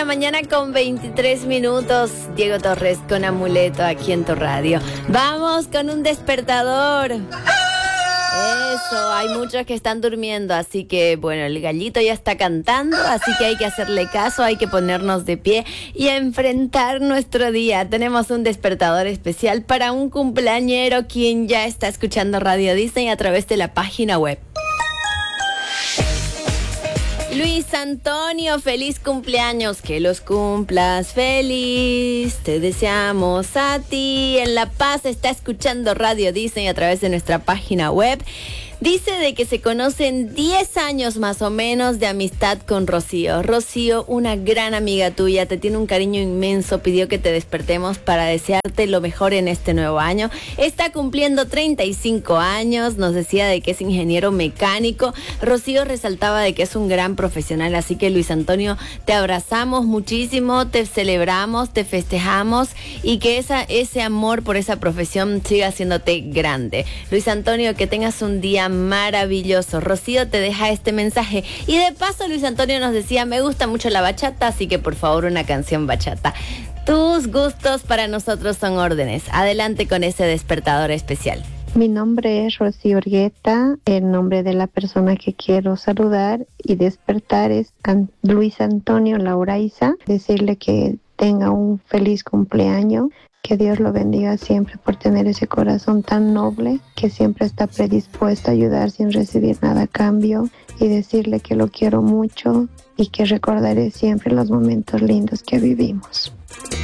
la mañana con 23 minutos. Diego Torres con Amuleto aquí en tu radio. Vamos con un despertador. Eso, hay muchos que están durmiendo, así que bueno, el gallito ya está cantando, así que hay que hacerle caso, hay que ponernos de pie y enfrentar nuestro día. Tenemos un despertador especial para un cumpleañero quien ya está escuchando Radio Disney a través de la página web. Luis Antonio, feliz cumpleaños, que los cumplas feliz, te deseamos a ti. En La Paz está escuchando Radio Disney a través de nuestra página web. Dice de que se conocen 10 años más o menos de amistad con Rocío. Rocío, una gran amiga tuya, te tiene un cariño inmenso, pidió que te despertemos para desearte lo mejor en este nuevo año. Está cumpliendo 35 años, nos decía de que es ingeniero mecánico. Rocío resaltaba de que es un gran profesional, así que Luis Antonio, te abrazamos muchísimo, te celebramos, te festejamos y que ese amor por esa profesión siga haciéndote grande. Luis Antonio, que tengas un día maravilloso. Rocío te deja este mensaje y de paso Luis Antonio nos decía, me gusta mucho la bachata, así que por favor una canción bachata. Tus gustos para nosotros son órdenes. Adelante con ese despertador especial. Mi nombre es Rocío Orgueta. El nombre de la persona que quiero saludar y despertar es Luis Antonio Lauraiza. Decirle que tenga un feliz cumpleaños. Que Dios lo bendiga siempre por tener ese corazón tan noble, que siempre está predispuesto a ayudar sin recibir nada a cambio, y decirle que lo quiero mucho y que recordaré siempre los momentos lindos que vivimos.